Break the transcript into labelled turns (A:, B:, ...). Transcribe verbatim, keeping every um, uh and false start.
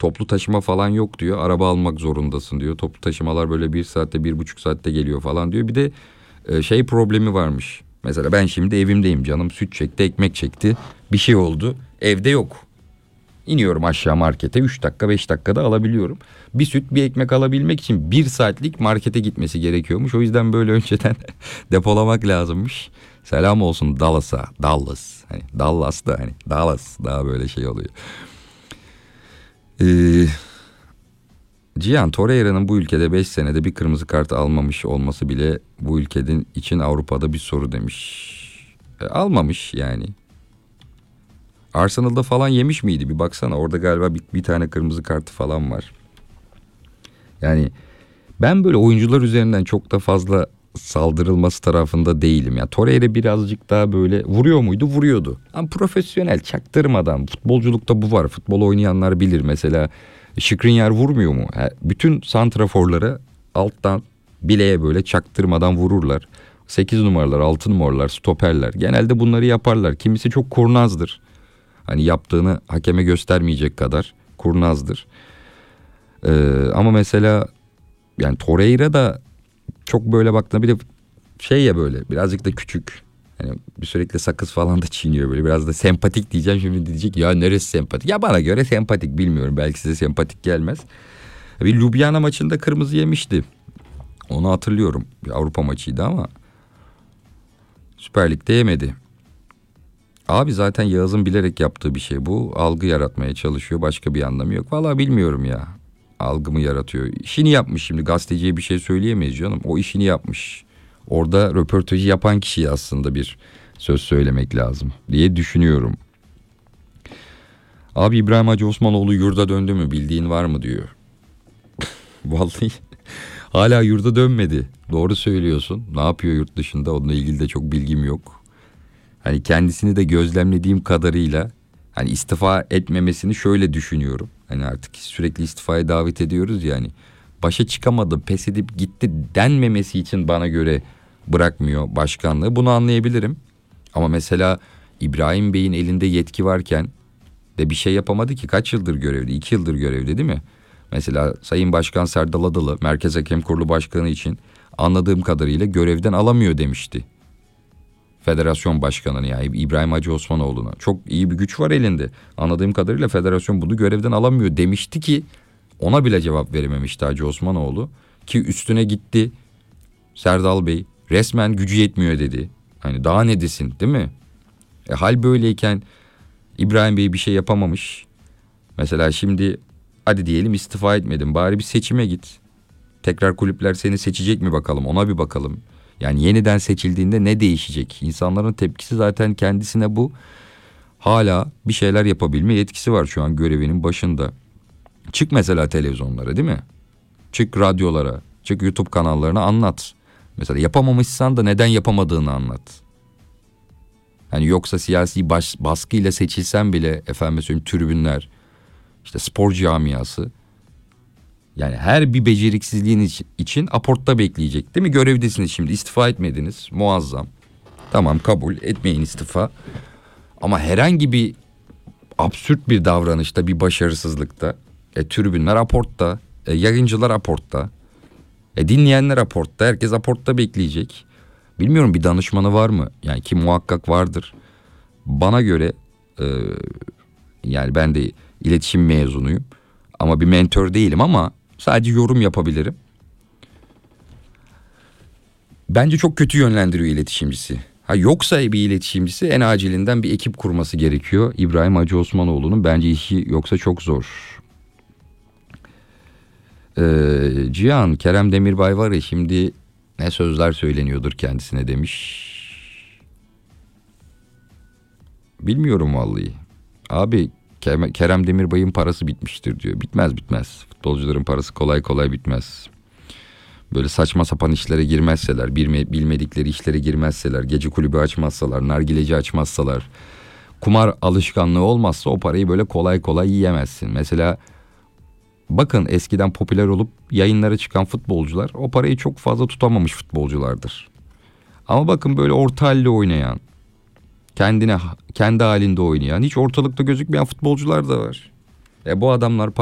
A: Toplu taşıma falan yok diyor. Araba almak zorundasın diyor. Toplu taşımalar böyle bir saatte bir buçuk saatte geliyor falan diyor. Bir de e, şey problemi varmış. Mesela ben şimdi evimdeyim, canım süt çekti, ekmek çekti. Bir şey oldu, evde yok. İniyorum aşağı markete, üç dakika beş dakikada alabiliyorum. Bir süt bir ekmek alabilmek için bir saatlik markete gitmesi gerekiyormuş. O yüzden böyle önceden depolamak lazımmış. Selam olsun Dallas'a. Dallas. Hani Dallas da hani Dallas daha böyle şey oluyor. Ee, Cihan, Torreira'nın bu ülkede beş senede bir kırmızı kart almamış olması bile bu ülkenin için Avrupa'da bir soru demiş. E, almamış yani. Arsenal'da falan yemiş miydi? Bir baksana, orada galiba bir, bir tane kırmızı kartı falan var. Yani ben böyle oyuncular üzerinden çok da fazla saldırılması tarafında değilim. Ya Torreira birazcık daha böyle vuruyor muydu? Vuruyordu. Ama profesyonel, çaktırmadan. Futbolculukta bu var. Futbol oynayanlar bilir. Mesela Skriniar vurmuyor mu? Bütün santraforları alttan bileğe böyle çaktırmadan vururlar. sekiz numaralar, altı numaralar, stoperler. Genelde bunları yaparlar. Kimisi çok kurnazdır. Hani yaptığını hakeme göstermeyecek kadar kurnazdır. Ee, ama mesela yani Torreira da çok böyle baktığında bir de şey ya, böyle birazcık da küçük. Yani bir sürekli sakız falan da çiğniyor böyle. Biraz da sempatik diyeceğim, şimdi diyecek ya neresi sempatik? Ya bana göre sempatik, bilmiyorum. Belki size sempatik gelmez. Bir Ljubljana maçında kırmızı yemişti. Onu hatırlıyorum. Bir Avrupa maçıydı ama Süper Lig'de yemedi. Abi zaten Yağız'ın bilerek yaptığı bir şey bu. Algı yaratmaya çalışıyor. Başka bir anlamı yok. Vallahi bilmiyorum ya. Algı mı yaratıyor? İşini yapmış şimdi. Gazeteciye bir şey söyleyemeyiz canım. O işini yapmış. Orada röportajı yapan kişiye aslında bir söz söylemek lazım diye düşünüyorum. Abi İbrahim Hacı Osmanoğlu yurda döndü mü? Bildiğin var mı diyor. Vallahi hala yurda dönmedi. Doğru söylüyorsun. Ne yapıyor yurt dışında? Onunla ilgili de çok bilgim yok. Hani kendisini de gözlemlediğim kadarıyla hani istifa etmemesini şöyle düşünüyorum. Hani artık sürekli istifaya davet ediyoruz yani. Başa çıkamadı, pes edip gitti denmemesi için bana göre bırakmıyor başkanlığı. Bunu anlayabilirim. Ama mesela İbrahim Bey'in elinde yetki varken de bir şey yapamadı ki. Kaç yıldır görevli? İki yıldır görevli değil mi? Mesela Sayın Başkan Serdal Adalı Merkez Hakem Kurulu Başkanı için anladığım kadarıyla görevden alamıyor demişti. Federasyon başkanını, yani İbrahim Hacı Osmanoğlu'na. Çok iyi bir güç var elinde. Anladığım kadarıyla federasyon bunu görevden alamıyor demişti ki ona bile cevap verememişti Hacı Osmanoğlu. Ki üstüne gitti Serdal Bey, resmen gücü yetmiyor dedi. Hani daha ne desin değil mi? E, hal böyleyken İbrahim Bey bir şey yapamamış. Mesela şimdi hadi diyelim istifa etmedin, bari bir seçime git. Tekrar kulüpler seni seçecek mi bakalım, ona bir bakalım. Yani yeniden seçildiğinde ne değişecek? İnsanların tepkisi zaten kendisine bu. Hala bir şeyler yapabilme yetkisi var şu an görevinin başında. Çık mesela televizyonlara değil mi? Çık radyolara, çık YouTube kanallarına anlat. Mesela yapamamışsan da neden yapamadığını anlat. Yani yoksa siyasi baş, baskıyla seçilsen bile efendim söyleyeyim tribünler, işte spor camiası, yani her bir beceriksizliğin için aportta bekleyecek değil mi? Görevdesiniz şimdi, istifa etmediniz, muazzam. Tamam, kabul etmeyin istifa. Ama herhangi bir absürt bir davranışta, bir başarısızlıkta e, tribünler aportta, e, yayıncılar aportta, e, dinleyenler aportta, herkes aportta bekleyecek. Bilmiyorum bir danışmanı var mı? Yani ki muhakkak vardır. Bana göre e, yani ben de iletişim mezunuyum ama bir mentor değilim ama sadece yorum yapabilirim. Bence çok kötü yönlendiriyor iletişimcisi. Ha, yoksa bir iletişimcisi en acilinden bir ekip kurması gerekiyor. İbrahim Hacı Osmanoğlu'nun bence işi yoksa çok zor. Ee, Cihan, Kerem Demirbay var ya şimdi ne sözler söyleniyordur kendisine demiş. Bilmiyorum vallahi. Abi Kerem Demirbay'ın parası bitmiştir diyor. Bitmez bitmez. Futbolcuların parası kolay kolay bitmez. Böyle saçma sapan işlere girmezseler, bilmedikleri işlere girmezseler, gece kulübü açmazsalar, nargileci açmazsalar, kumar alışkanlığı olmazsa o parayı böyle kolay kolay yiyemezsin. Mesela bakın eskiden popüler olup yayınlara çıkan futbolcular o parayı çok fazla tutamamış futbolculardır. Ama bakın böyle orta halli oynayan, kendine kendi halinde oynayan, hiç ortalıkta gözükmeyen futbolcular da var. E bu adamlar